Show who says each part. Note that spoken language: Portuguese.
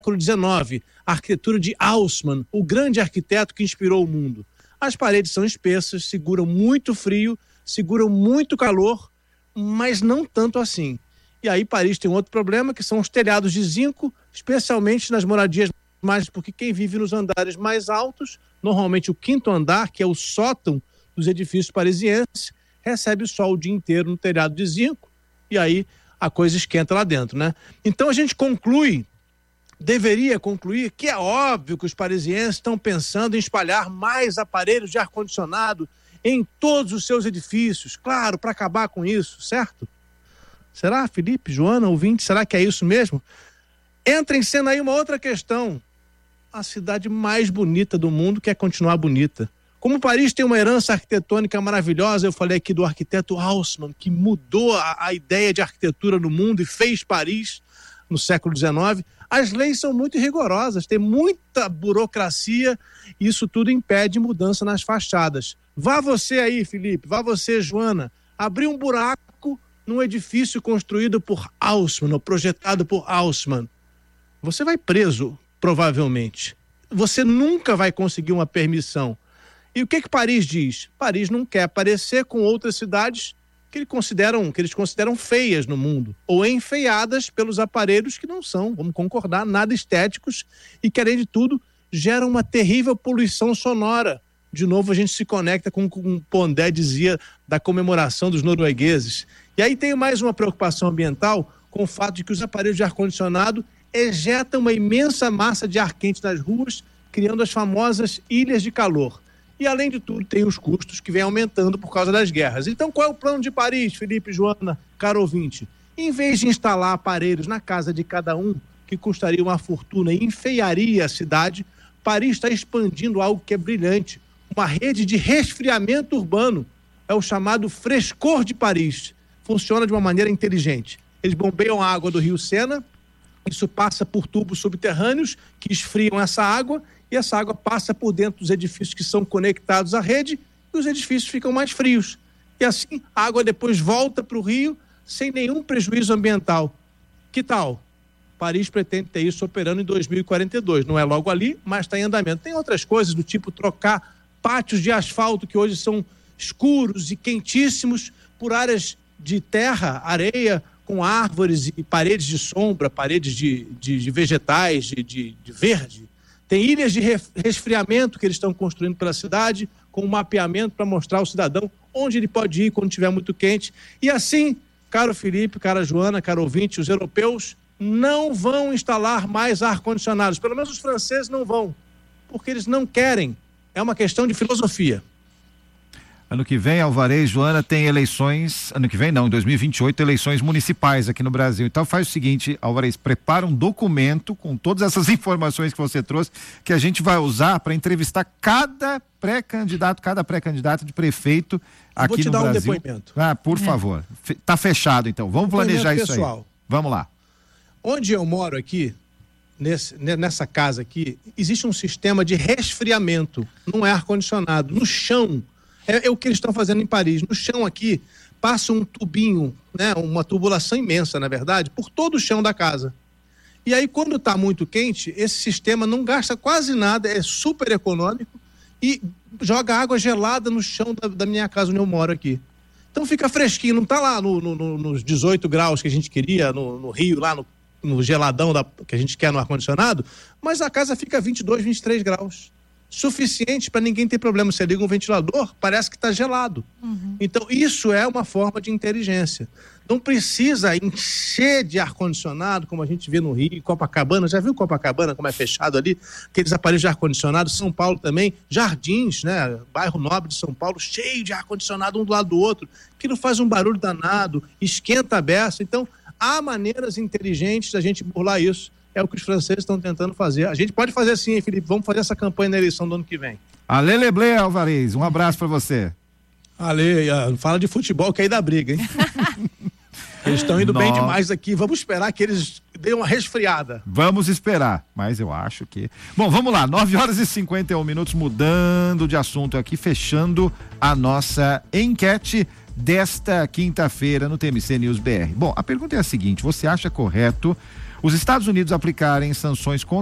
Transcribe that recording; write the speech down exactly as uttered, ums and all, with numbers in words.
Speaker 1: dezenove, a arquitetura de Haussmann, o grande arquiteto que inspirou o mundo. As paredes são espessas, seguram muito frio, seguram muito calor, mas não tanto assim. E aí Paris tem um outro problema, que são os telhados de zinco, especialmente nas moradias mais, porque quem vive nos andares mais altos, normalmente o quinto andar, que é o sótão dos edifícios parisienses, recebe o sol o dia inteiro no telhado de zinco, e aí a coisa esquenta lá dentro, né? Então a gente conclui, deveria concluir, que é óbvio que os parisienses estão pensando em espalhar mais aparelhos de ar-condicionado em todos os seus edifícios, claro, para acabar com isso, certo? Será, Felipe, Joana, ouvinte, será que é isso mesmo? Entra em cena aí uma outra questão. A cidade mais bonita do mundo quer continuar bonita. Como Paris tem uma herança arquitetônica maravilhosa, eu falei aqui do arquiteto Haussmann, que mudou a, a ideia de arquitetura no mundo e fez Paris no século dezenove, as leis são muito rigorosas, tem muita burocracia e isso tudo impede mudança nas fachadas. Vá você aí, Felipe, vá você, Joana, abrir um buraco num edifício construído por Haussmann, ou projetado por Haussmann. Você vai preso, provavelmente. Você nunca vai conseguir uma permissão. E o que que Paris diz? Paris não quer parecer com outras cidades que eles consideram, que eles consideram feias no mundo, ou enfeiadas pelos aparelhos que não são, vamos concordar, nada estéticos e que, além de tudo, geram uma terrível poluição sonora. De novo, a gente se conecta com o que o Pondé dizia da comemoração dos noruegueses. E aí tem mais uma preocupação ambiental com o fato de que os aparelhos de ar-condicionado ejetam uma imensa massa de ar quente nas ruas, criando as famosas ilhas de calor. E, além de tudo, tem os custos que vêm aumentando por causa das guerras. Então, qual é o plano de Paris, Felipe, Joana, caro ouvinte? Em vez de instalar aparelhos na casa de cada um, que custaria uma fortuna e enfeiaria a cidade, Paris está expandindo algo que é brilhante, uma rede de resfriamento urbano. É o chamado Frescor de Paris. Funciona de uma maneira inteligente. Eles bombeiam a água do rio Sena, isso passa por tubos subterrâneos que esfriam essa água, e essa água passa por dentro dos edifícios que são conectados à rede e os edifícios ficam mais frios. E assim a água depois volta para o rio sem nenhum prejuízo ambiental. Que tal? Paris pretende ter isso operando em dois mil e quarenta e dois. Não é logo ali, mas está em andamento. Tem outras coisas do tipo trocar pátios de asfalto que hoje são escuros e quentíssimos por áreas de terra, areia, com árvores e paredes de sombra, paredes de, de, de vegetais, de, de, de verde. Tem ilhas de resfriamento que eles estão construindo pela cidade, com um mapeamento para mostrar ao cidadão onde ele pode ir quando estiver muito quente. E assim, caro Felipe, cara Joana, caro ouvinte, os europeus não vão instalar mais ar-condicionados. Pelo menos os franceses não vão, porque eles não querem. É uma questão de filosofia.
Speaker 2: Ano que vem, Alvarez, Joana, tem eleições, ano que vem não, em dois mil e vinte e oito, eleições municipais aqui no Brasil. Então faz o seguinte, Alvarez, prepara um documento com todas essas informações que você trouxe, que a gente vai usar para entrevistar cada pré-candidato, cada pré-candidato de prefeito aqui no Brasil. Vou te dar um depoimento. Ah, por é. favor. Tá fechado então, vamos planejar isso pessoal. aí. Vamos lá.
Speaker 1: Onde eu moro aqui, nesse, nessa casa aqui, existe um sistema de resfriamento, não é ar-condicionado, no chão. É, é o que eles estão fazendo em Paris. No chão aqui, passa um tubinho, né, uma tubulação imensa, na verdade, por todo o chão da casa. E aí, quando está muito quente, esse sistema não gasta quase nada, é super econômico e joga água gelada no chão da, da minha casa onde eu moro aqui. Então fica fresquinho, não está lá no, no, nos dezoito graus que a gente queria, no, no Rio, lá no, no geladão da, que a gente quer no ar-condicionado, mas a casa fica vinte e dois, vinte e três graus. Suficiente para ninguém ter problema. Você liga um ventilador, parece que está gelado. Uhum. Então, isso é uma forma de inteligência. Não precisa encher de ar-condicionado, como a gente vê no Rio, Copacabana. Já viu Copacabana, como é fechado ali? Aqueles aparelhos de ar-condicionado. São Paulo também. Jardins, né? Bairro nobre de São Paulo, cheio de ar-condicionado um do lado do outro. Aquilo faz um barulho danado, esquenta a beça. Então, há maneiras inteligentes da gente burlar isso. É o que os franceses estão tentando fazer. A gente pode fazer assim, hein, Felipe? Vamos fazer essa campanha na eleição do ano que vem.
Speaker 2: Ale Leblé, Alvarez, um abraço para você.
Speaker 1: Ale, fala de futebol que aí dá briga, hein? Eles estão indo Nossa. bem demais aqui. Vamos esperar que eles deem uma resfriada.
Speaker 2: Vamos esperar, mas eu acho que... Bom, vamos lá, nove horas e cinquenta e um minutos, mudando de assunto aqui, fechando a nossa enquete desta quinta-feira no T M C News B R. Bom, a pergunta é a seguinte: você acha correto os Estados Unidos aplicarem sanções contra